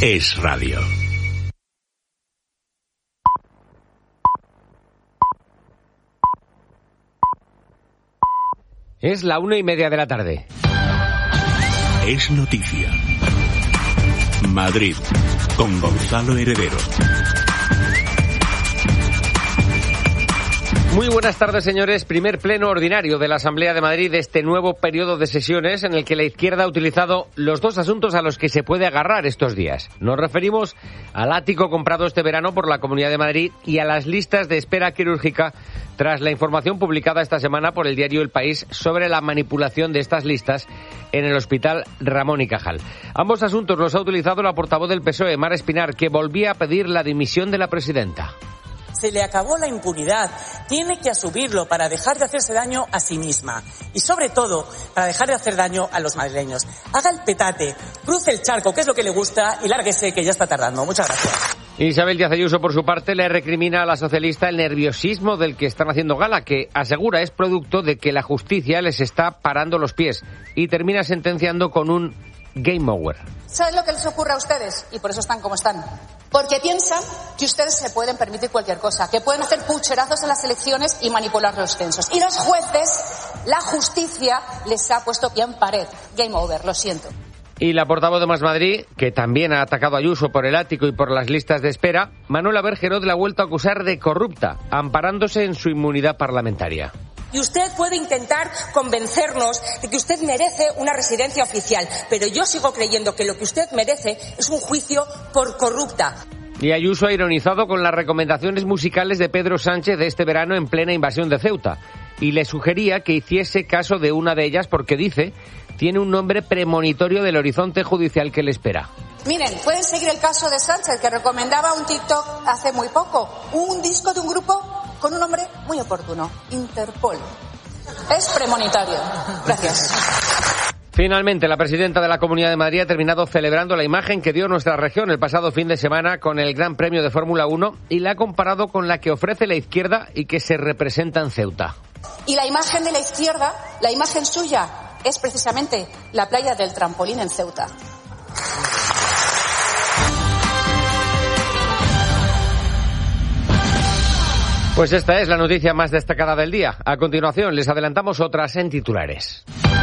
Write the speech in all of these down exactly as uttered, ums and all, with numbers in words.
Es radio. Es la una y media de la tarde. Es noticia. Madrid, con Gonzalo Heredero. Muy buenas tardes, señores. Primer pleno ordinario de la Asamblea de Madrid de este nuevo periodo de sesiones en el que la izquierda ha utilizado los dos asuntos a los que se puede agarrar estos días. Nos referimos al ático comprado este verano por la Comunidad de Madrid y a las listas de espera quirúrgica tras la información publicada esta semana por el diario El País sobre la manipulación de estas listas en el Hospital Ramón y Cajal. Ambos asuntos los ha utilizado la portavoz del P S O E, Mar Espinar, que volvía a pedir la dimisión de la presidenta. Se le acabó la impunidad. Tiene que asumirlo para dejar de hacerse daño a sí misma. Y sobre todo, para dejar de hacer daño a los madrileños. Haga el petate, cruce el charco, que es lo que le gusta, y lárguese, que ya está tardando. Muchas gracias. Isabel Díaz Ayuso, por su parte, le recrimina a la socialista el nerviosismo del que están haciendo gala, que asegura es producto de que la justicia les está parando los pies. Y termina sentenciando con un game over. ¿Saben lo que les ocurre a ustedes? Y por eso están como están. Porque piensan que ustedes se pueden permitir cualquier cosa, que pueden hacer pucherazos en las elecciones y manipular los censos. Y los jueces, la justicia, les ha puesto pie en pared. Game over, lo siento. Y la portavoz de Más Madrid, que también ha atacado a Ayuso por el ático y por las listas de espera, Manuela Bergerot la ha vuelto a acusar de corrupta, amparándose en su inmunidad parlamentaria. Y usted puede intentar convencernos de que usted merece una residencia oficial, pero yo sigo creyendo que lo que usted merece es un juicio por corrupta. Y Ayuso ha ironizado con las recomendaciones musicales de Pedro Sánchez de este verano en plena invasión de Ceuta. Y le sugería que hiciese caso de una de ellas porque, dice, tiene un nombre premonitorio del horizonte judicial que le espera. Miren, pueden seguir el caso de Sánchez, que recomendaba un TikTok hace muy poco. Un disco de un grupo con un nombre muy oportuno, Interpol. Es premonitorio. Gracias. Finalmente, la presidenta de la Comunidad de Madrid ha terminado celebrando la imagen que dio nuestra región el pasado fin de semana con el Gran Premio de Fórmula uno y la ha comparado con la que ofrece la izquierda y que se representa en Ceuta. Y la imagen de la izquierda, la imagen suya, es precisamente la playa del trampolín en Ceuta. Pues esta es la noticia más destacada del día. A continuación, les adelantamos otras en titulares.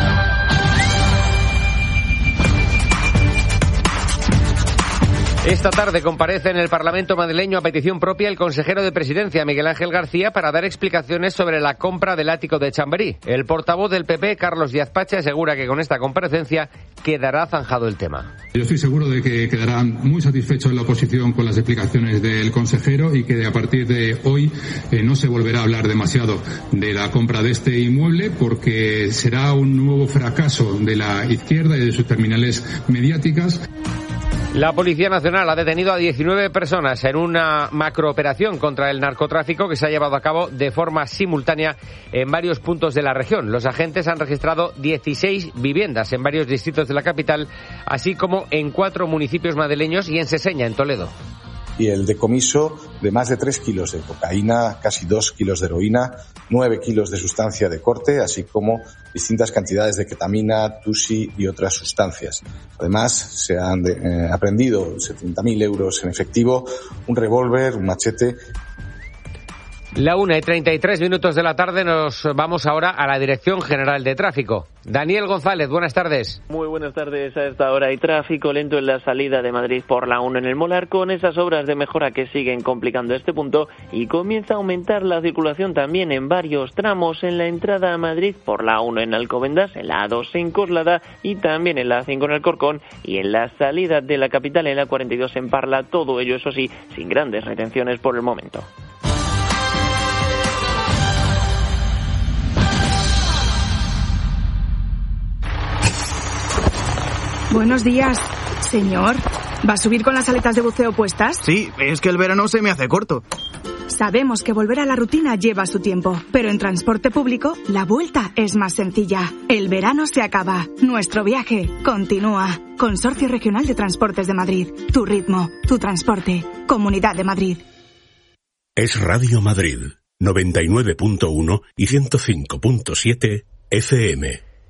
Esta tarde comparece en el Parlamento madrileño a petición propia el consejero de Presidencia, Miguel Ángel García, para dar explicaciones sobre la compra del ático de Chamberí. El portavoz del P P, Carlos Díaz Pache, asegura que con esta comparecencia quedará zanjado el tema. Yo estoy seguro de que quedarán muy satisfechos en la oposición con las explicaciones del consejero y que a partir de hoy eh, no se volverá a hablar demasiado de la compra de este inmueble porque será un nuevo fracaso de la izquierda y de sus terminales mediáticas. La Policía Nacional ha detenido a diecinueve personas en una macrooperación contra el narcotráfico que se ha llevado a cabo de forma simultánea en varios puntos de la región. Los agentes han registrado dieciséis viviendas en varios distritos de la capital, así como en cuatro municipios madrileños y en Seseña, en Toledo. Y el decomiso de más de tres kilos de cocaína, casi dos kilos de heroína, nueve kilos de sustancia de corte, así como distintas cantidades de ketamina, tusi y otras sustancias. Además, se han de, eh, aprendido setenta mil euros en efectivo, un revólver, un machete. La una y treinta y tres minutos de la tarde nos vamos ahora a la Dirección General de Tráfico. Daniel González, buenas tardes. Muy buenas tardes. A esta hora hay tráfico lento en la salida de Madrid por la uno en el Molar, con esas obras de mejora que siguen complicando este punto, y comienza a aumentar la circulación también en varios tramos en la entrada a Madrid por la uno en Alcobendas, en la A dos en Coslada y también en la A cinco en Alcorcón, y en la salida de la capital en la cuarenta y dos en Parla, todo ello, eso sí, sin grandes retenciones por el momento. Buenos días, señor. ¿Va a subir con las aletas de buceo puestas? Sí, es que el verano se me hace corto. Sabemos que volver a la rutina lleva su tiempo, pero en transporte público la vuelta es más sencilla. El verano se acaba, nuestro viaje continúa. Consorcio Regional de Transportes de Madrid. Tu ritmo, tu transporte. Comunidad de Madrid. Es Radio Madrid, noventa y nueve punto uno y ciento cinco punto siete F M.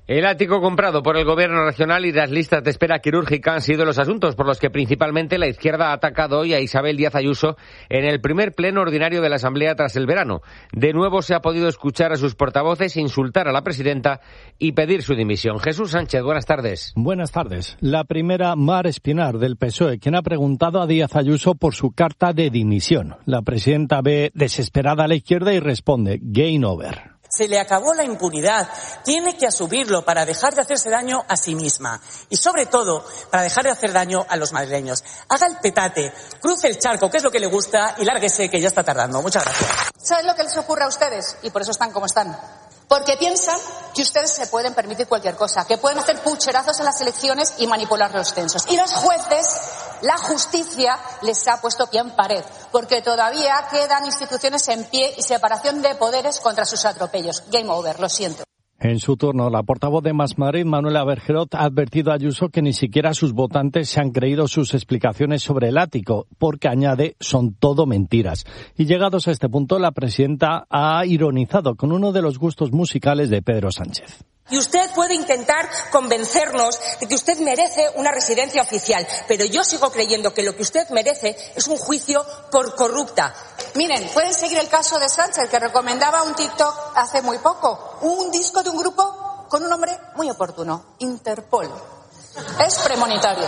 El ático comprado por el gobierno regional y las listas de espera quirúrgica han sido los asuntos por los que principalmente la izquierda ha atacado hoy a Isabel Díaz Ayuso en el primer pleno ordinario de la Asamblea tras el verano. De nuevo se ha podido escuchar a sus portavoces insultar a la presidenta y pedir su dimisión. Jesús Sánchez, buenas tardes. Buenas tardes. La primera, Mar Espinar, del P S O E, quien ha preguntado a Díaz Ayuso por su carta de dimisión. La presidenta ve desesperada a la izquierda y responde, game over. Se le acabó la impunidad. Tiene que asumirlo para dejar de hacerse daño a sí misma. Y sobre todo, para dejar de hacer daño a los madrileños. Haga el petate, cruce el charco, que es lo que le gusta, y lárguese, que ya está tardando. Muchas gracias. ¿Saben lo que les ocurre a ustedes? Y por eso están como están. Porque piensan que ustedes se pueden permitir cualquier cosa, que pueden hacer pucherazos en las elecciones y manipular los censos. Y los jueces, la justicia, les ha puesto pie en pared, porque todavía quedan instituciones en pie y separación de poderes contra sus atropellos. Game over, lo siento. En su turno, la portavoz de Más Madrid, Manuela Bergerot, ha advertido a Ayuso que ni siquiera sus votantes se han creído sus explicaciones sobre el ático, porque, añade, son todo mentiras. Y llegados a este punto, la presidenta ha ironizado con uno de los gustos musicales de Pedro Sánchez. Y usted puede intentar convencernos de que usted merece una residencia oficial, pero yo sigo creyendo que lo que usted merece es un juicio por corrupta. Miren, pueden seguir el caso de Sánchez, que recomendaba un TikTok hace muy poco, un disco de un grupo con un nombre muy oportuno, Interpol. Es premonitorio.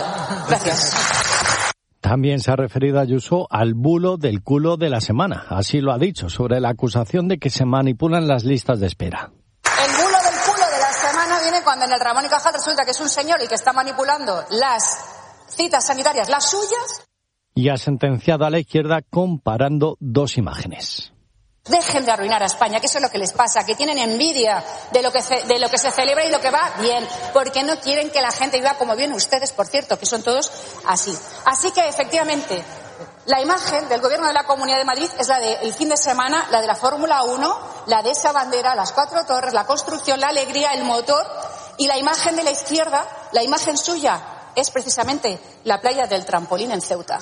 Gracias. También se ha referido a Ayuso al bulo del culo de la semana. Así lo ha dicho, sobre la acusación de que se manipulan las listas de espera. El bulo del culo de la semana viene cuando en el Ramón y Cajal resulta que es un señor el que está manipulando las citas sanitarias, las suyas. Y ha sentenciado a la izquierda comparando dos imágenes. Dejen de arruinar a España, que eso es lo que les pasa, que tienen envidia de lo que se, de lo que se celebra y lo que va bien, porque no quieren que la gente viva como viven ustedes, por cierto, que son todos así. Así que, efectivamente, la imagen del Gobierno de la Comunidad de Madrid es la del fin de semana, la de la Fórmula uno, la de esa bandera, las cuatro torres, la construcción, la alegría, el motor, y la imagen de la izquierda, la imagen suya, es precisamente la playa del trampolín en Ceuta.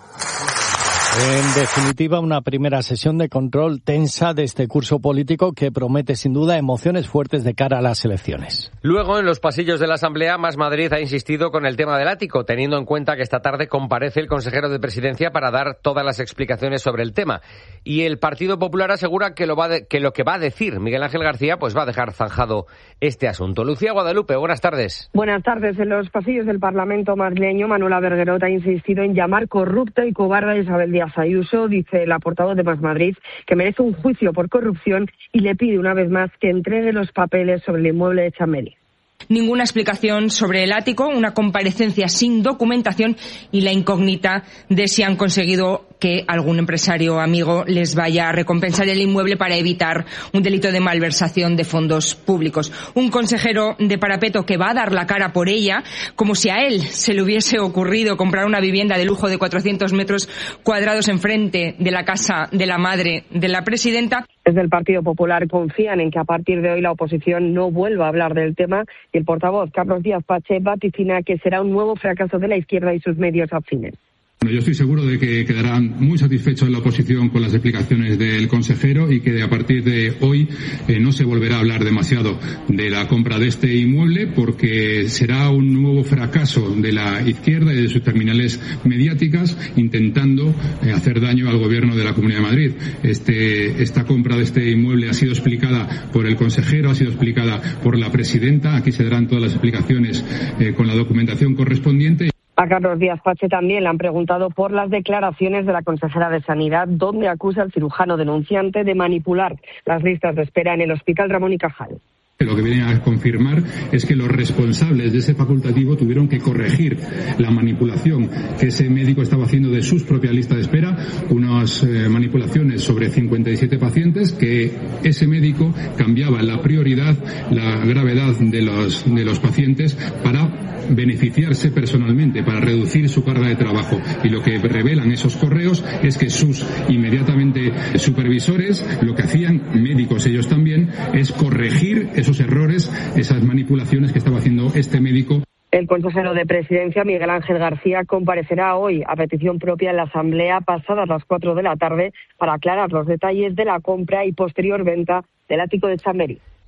En definitiva, una primera sesión de control tensa de este curso político que promete sin duda emociones fuertes de cara a las elecciones. Luego, en los pasillos de la Asamblea, Más Madrid ha insistido con el tema del ático, teniendo en cuenta que esta tarde comparece el consejero de Presidencia para dar todas las explicaciones sobre el tema. Y el Partido Popular asegura que lo, va de, que lo que va a decir Miguel Ángel García pues va a dejar zanjado este asunto. Lucía Guadalupe, buenas tardes. Buenas tardes. En los pasillos del Parlamento madrileño, Manuela Bergerot ha insistido en llamar corrupta y cobarde a Isabel Díaz Ayuso, dice la portavoz de Más Madrid, que merece un juicio por corrupción y le pide una vez más que entregue los papeles sobre el inmueble de Chamberí. Ninguna explicación sobre el ático, una comparecencia sin documentación y la incógnita de si han conseguido que algún empresario amigo les vaya a recompensar el inmueble para evitar un delito de malversación de fondos públicos. Un consejero de parapeto que va a dar la cara por ella, como si a él se le hubiese ocurrido comprar una vivienda de lujo de cuatrocientos metros cuadrados enfrente de la casa de la madre de la presidenta. Desde el Partido Popular confían en que a partir de hoy la oposición no vuelva a hablar del tema y el portavoz Carlos Díaz Pache vaticina que será un nuevo fracaso de la izquierda y sus medios afines. Bueno, yo estoy seguro de que quedarán muy satisfechos en la oposición con las explicaciones del consejero y que a partir de hoy eh, no se volverá a hablar demasiado de la compra de este inmueble porque será un nuevo fracaso de la izquierda y de sus terminales mediáticas intentando eh, hacer daño al gobierno de la Comunidad de Madrid. Este, esta compra de este inmueble ha sido explicada por el consejero, ha sido explicada por la presidenta. Aquí se darán todas las explicaciones eh, con la documentación correspondiente. A Carlos Díaz Pache también le han preguntado por las declaraciones de la consejera de Sanidad, donde acusa al cirujano denunciante de manipular las listas de espera en el Hospital Ramón y Cajal. Lo que viene a confirmar es que los responsables de ese facultativo tuvieron que corregir la manipulación que ese médico estaba haciendo de sus propias listas de espera, unas eh, manipulaciones sobre cincuenta y siete pacientes, que ese médico cambiaba la prioridad, la gravedad de los, de los pacientes para beneficiarse personalmente, para reducir su carga de trabajo. Y lo que revelan esos correos es que sus inmediatamente supervisores, lo que hacían, médicos ellos también, es corregir esos errores, esas manipulaciones que estaba haciendo este médico. El consejero de Presidencia, Miguel Ángel García, comparecerá hoy a petición propia en la Asamblea pasadas las cuatro de la tarde para aclarar los detalles de la compra y posterior venta del ático de Chamberí.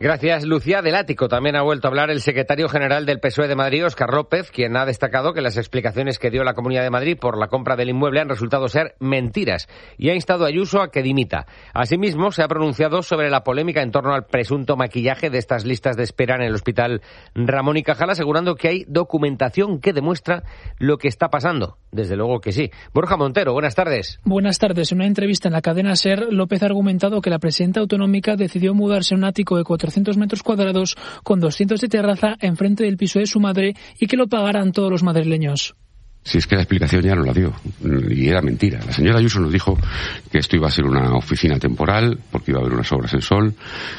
Gracias, Lucía. Del ático también ha vuelto a hablar el secretario general del P S O E de Madrid, Óscar López, quien ha destacado que las explicaciones que dio la Comunidad de Madrid por la compra del inmueble han resultado ser mentiras y ha instado a Ayuso a que dimita. Asimismo, se ha pronunciado sobre la polémica en torno al presunto maquillaje de estas listas de espera en el Hospital Ramón y Cajal, asegurando que hay documentación que demuestra lo que está pasando. Desde luego que sí. Borja Montero, buenas tardes. Buenas tardes. En una entrevista en la cadena SER, López ha argumentado que la presidenta autonómica decidió mudarse a un ático de cuatrocientos metros cuadrados con doscientos de terraza enfrente del piso de su madre y que lo pagaran todos los madrileños. Si es que la explicación ya no la dio, y era mentira. La señora Ayuso nos dijo que esto iba a ser una oficina temporal, porque iba a haber unas obras en Sol,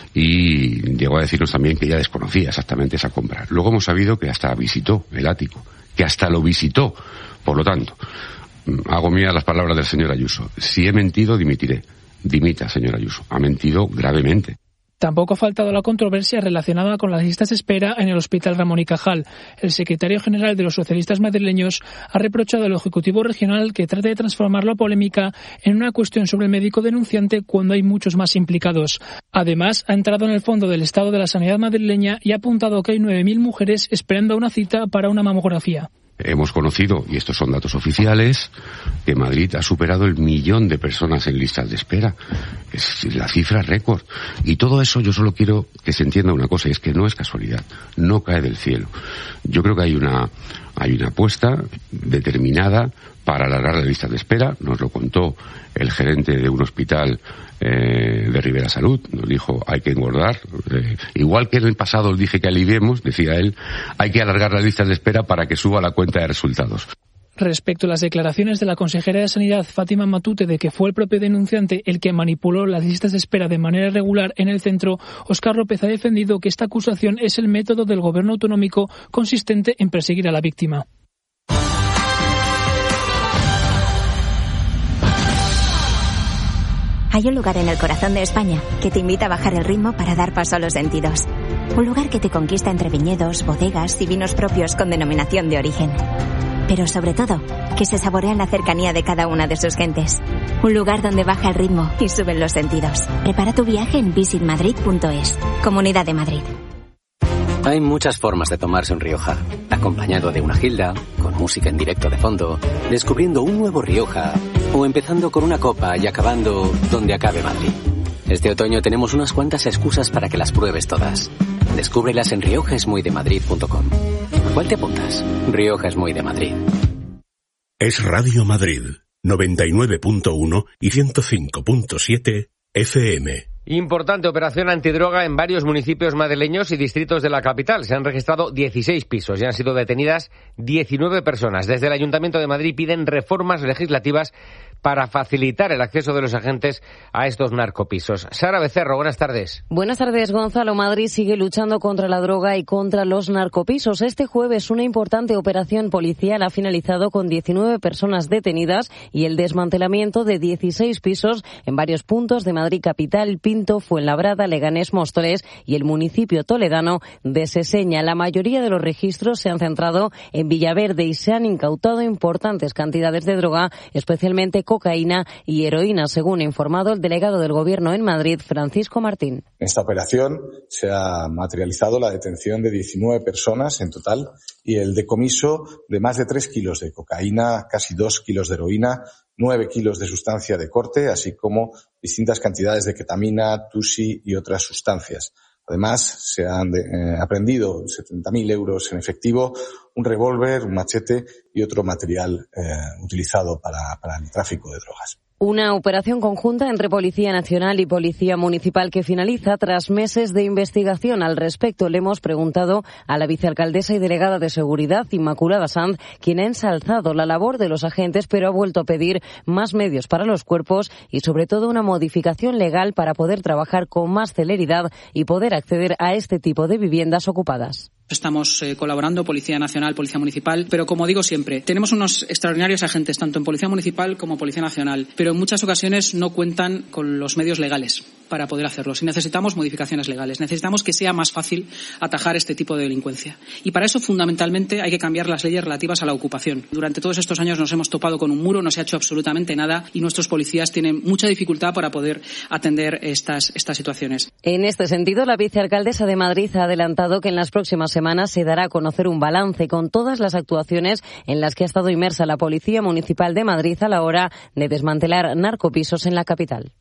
y llegó a decirnos también que ella desconocía exactamente esa compra. Luego hemos sabido que hasta visitó el ático, que hasta lo visitó. Por lo tanto, hago mías las palabras del señor Ayuso. Si he mentido, dimitiré. Dimita, señor Ayuso. Ha mentido gravemente. Tampoco ha faltado la controversia relacionada con las listas de espera en el Hospital Ramón y Cajal. El secretario general de los socialistas madrileños ha reprochado al Ejecutivo Regional que trate de transformar la polémica en una cuestión sobre el médico denunciante cuando hay muchos más implicados. Además, ha entrado en el fondo del estado de la sanidad madrileña y ha apuntado que hay nueve mil mujeres esperando una cita para una mamografía. Hemos conocido, y estos son datos oficiales, que Madrid ha superado el millón de personas en listas de espera. Es la cifra récord. Y todo eso yo solo quiero que se entienda una cosa, y es que no es casualidad, no cae del cielo. Yo creo que hay una, hay una apuesta determinada para alargar las listas de espera. Nos lo contó el gerente de un hospital eh, de Rivera Salud. Nos dijo, hay que engordar. Eh, igual que en el pasado os dije que aliviemos, decía él, hay que alargar las listas de espera para que suba la cuenta de resultados. Respecto a las declaraciones de la consejera de Sanidad, Fátima Matute, de que fue el propio denunciante el que manipuló las listas de espera de manera irregular en el centro, Óscar López ha defendido que esta acusación es el método del gobierno autonómico consistente en perseguir a la víctima. Hay un lugar en el corazón de España que te invita a bajar el ritmo para dar paso a los sentidos. Un lugar que te conquista entre viñedos, bodegas y vinos propios con denominación de origen. Pero sobre todo, que se saborea en la cercanía de cada una de sus gentes. Un lugar donde baja el ritmo y suben los sentidos. Prepara tu viaje en visit madrid punto es. Comunidad de Madrid. Hay muchas formas de tomarse un Rioja. Acompañado de una gilda, con música en directo de fondo, descubriendo un nuevo Rioja, o empezando con una copa y acabando donde acabe Madrid. Este otoño tenemos unas cuantas excusas para que las pruebes todas. Descúbrelas en rioja es muy de madrid punto com. ¿Cuál te apuntas? Rioja es muy de Madrid. Es Radio Madrid, noventa y nueve punto uno y ciento cinco punto siete F M. Importante operación antidroga en varios municipios madrileños y distritos de la capital. Se han registrado dieciséis pisos y han sido detenidas diecinueve personas. Desde el Ayuntamiento de Madrid piden reformas legislativas para facilitar el acceso de los agentes a estos narcopisos. Sara Becerro, buenas tardes. Buenas tardes, Gonzalo. Madrid sigue luchando contra la droga y contra los narcopisos. Este jueves una importante operación policial ha finalizado con diecinueve personas detenidas y el desmantelamiento de dieciséis pisos en varios puntos de Madrid capital, Pinto, Fuenlabrada, Leganés, Móstoles y el municipio toledano de Seseña. La mayoría de los registros se han centrado en Villaverde y se han incautado importantes cantidades de droga, especialmente cocaína y heroína, según ha informado el delegado del Gobierno en Madrid, Francisco Martín. En esta operación se ha materializado la detención de diecinueve personas en total y el decomiso de más de tres kilos de cocaína, casi dos kilos de heroína, nueve kilos de sustancia de corte, así como distintas cantidades de ketamina, tusi y otras sustancias. Además, se han de, eh, aprendido setenta mil euros en efectivo, un revólver, un machete y otro material eh, utilizado para, para el tráfico de drogas. Una operación conjunta entre Policía Nacional y Policía Municipal que finaliza tras meses de investigación. Al respecto le hemos preguntado a la vicealcaldesa y delegada de Seguridad, Inmaculada Sanz, quien ha ensalzado la labor de los agentes, pero ha vuelto a pedir más medios para los cuerpos y sobre todo una modificación legal para poder trabajar con más celeridad y poder acceder a este tipo de viviendas ocupadas. Estamos eh, colaborando, Policía Nacional, Policía Municipal, pero como digo siempre, tenemos unos extraordinarios agentes, tanto en Policía Municipal como Policía Nacional, pero en muchas ocasiones no cuentan con los medios legales para poder hacerlo. Y necesitamos modificaciones legales, necesitamos que sea más fácil atajar este tipo de delincuencia. Y para eso, fundamentalmente, hay que cambiar las leyes relativas a la ocupación. Durante todos estos años nos hemos topado con un muro, no se ha hecho absolutamente nada y nuestros policías tienen mucha dificultad para poder atender estas, estas situaciones. En este sentido, la vicealcaldesa de Madrid ha adelantado que en las próximas semanas se dará a conocer un balance con todas las actuaciones en las que ha estado inmersa la Policía Municipal de Madrid a la hora de desmantelar narcopisos en la capital.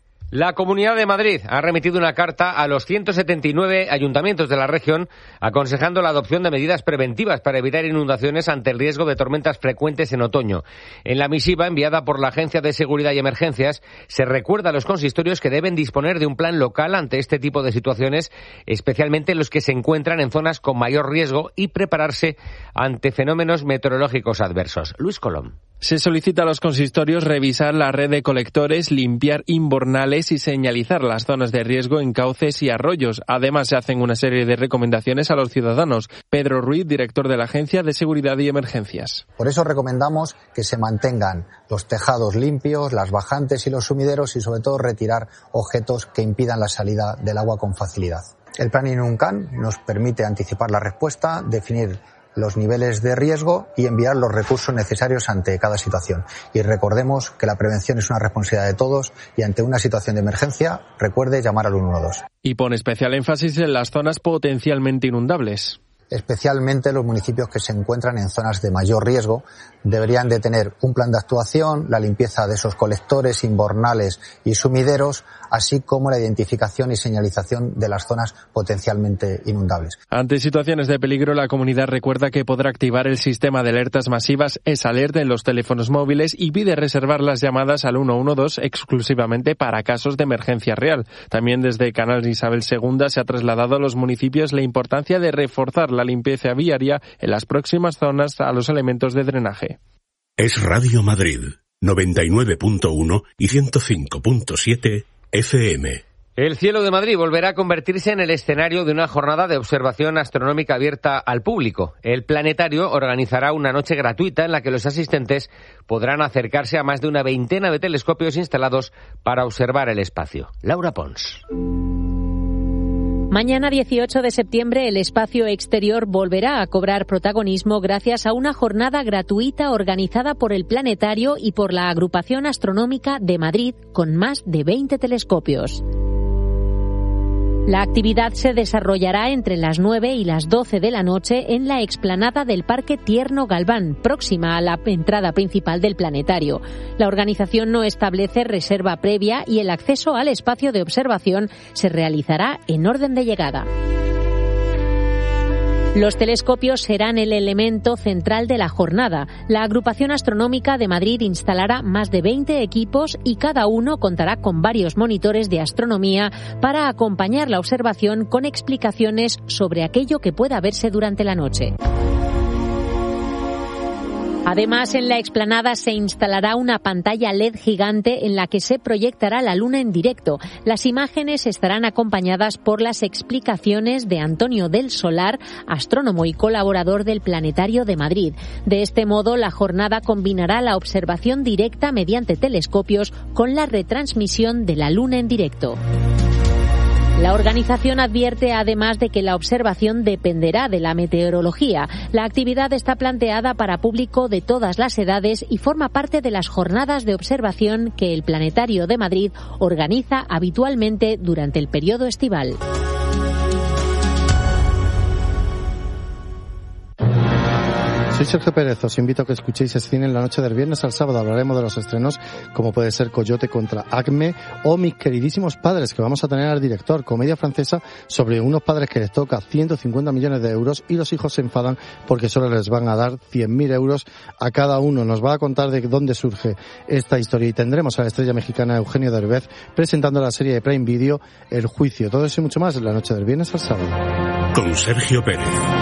La Comunidad de Madrid ha remitido una carta a los ciento setenta y nueve ayuntamientos de la región aconsejando la adopción de medidas preventivas para evitar inundaciones ante el riesgo de tormentas frecuentes en otoño. En la misiva enviada por la Agencia de Seguridad y Emergencias se recuerda a los consistorios que deben disponer de un plan local ante este tipo de situaciones, especialmente los que se encuentran en zonas con mayor riesgo, y prepararse ante fenómenos meteorológicos adversos. Luis Colom. Se solicita a los consistorios revisar la red de colectores, limpiar invernales y señalizar las zonas de riesgo en cauces y arroyos. Además, se hacen una serie de recomendaciones a los ciudadanos. Pedro Ruiz, director de la Agencia de Seguridad y Emergencias. Por eso recomendamos que se mantengan los tejados limpios, las bajantes y los sumideros y, sobre todo, retirar objetos que impidan la salida del agua con facilidad. El plan INUNCAN nos permite anticipar la respuesta, definir los niveles de riesgo y enviar los recursos necesarios ante cada situación. Y recordemos que la prevención es una responsabilidad de todos y ante una situación de emergencia, recuerde llamar al ciento doce. Y pone especial énfasis en las zonas potencialmente inundables. Especialmente los municipios que se encuentran en zonas de mayor riesgo deberían de tener un plan de actuación, la limpieza de esos colectores, invernales y sumideros, así como la identificación y señalización de las zonas potencialmente inundables. Ante situaciones de peligro, la comunidad recuerda que podrá activar el sistema de alertas masivas S-Alert en los teléfonos móviles y pide reservar las llamadas al ciento doce exclusivamente para casos de emergencia real. También desde Canal Isabel segunda se ha trasladado a los municipios la importancia de reforzar la limpieza viaria en las próximas zonas a los elementos de drenaje. Es Radio Madrid, noventa y nueve punto uno y ciento cinco punto siete F M. El cielo de Madrid volverá a convertirse en el escenario de una jornada de observación astronómica abierta al público. El planetario organizará una noche gratuita en la que los asistentes podrán acercarse a más de una veintena de telescopios instalados para observar el espacio. Laura Pons. Mañana dieciocho de septiembre el espacio exterior volverá a cobrar protagonismo gracias a una jornada gratuita organizada por el Planetario y por la Agrupación Astronómica de Madrid con más de veinte telescopios. La actividad se desarrollará entre las nueve y las doce de la noche en la explanada del Parque Tierno Galván, próxima a la entrada principal del planetario. La organización no establece reserva previa y el acceso al espacio de observación se realizará en orden de llegada. Los telescopios serán el elemento central de la jornada. La Agrupación Astronómica de Madrid instalará más de veinte equipos y cada uno contará con varios monitores de astronomía para acompañar la observación con explicaciones sobre aquello que pueda verse durante la noche. Además, en la explanada se instalará una pantalla L E D gigante en la que se proyectará la luna en directo. Las imágenes estarán acompañadas por las explicaciones de Antonio del Solar, astrónomo y colaborador del Planetario de Madrid. De este modo, la jornada combinará la observación directa mediante telescopios con la retransmisión de la luna en directo. La organización advierte además de que la observación dependerá de la meteorología. La actividad está planteada para público de todas las edades y forma parte de las jornadas de observación que el Planetario de Madrid organiza habitualmente durante el periodo estival. Soy Sergio Pérez, os invito a que escuchéis Cine en la noche del viernes al sábado. Hablaremos de los estrenos como puede ser Coyote contra Acme o Mis queridísimos padres, que vamos a tener al director, comedia francesa sobre unos padres que les toca ciento cincuenta millones de euros y los hijos se enfadan porque solo les van a dar cien mil euros a cada uno. Nos va a contar de dónde surge esta historia y tendremos a la estrella mexicana Eugenio Derbez presentando la serie de Prime Video El Juicio. Todo eso y mucho más en la noche del viernes al sábado. Con Sergio Pérez.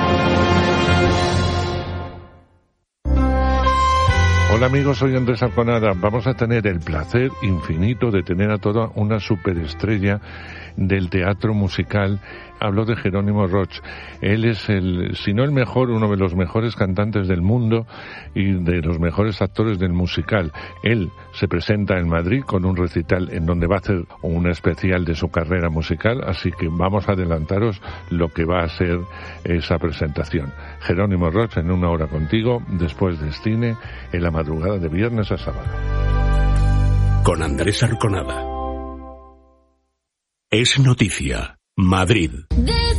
Hola amigos, soy Andrés Arconada. Vamos a tener el placer infinito de tener a toda una superestrella del teatro musical habló de Jerónimo Roch. Él es el, si no el mejor, uno de los mejores cantantes del mundo y de los mejores actores del musical. Él se presenta en Madrid con un recital en donde va a hacer un especial de su carrera musical, así que vamos a adelantaros lo que va a ser esa presentación. Jerónimo Roch en Una Hora Contigo, después de cine, en la madrugada de viernes a sábado. Con Andrés Arconada. Es noticia. Madrid.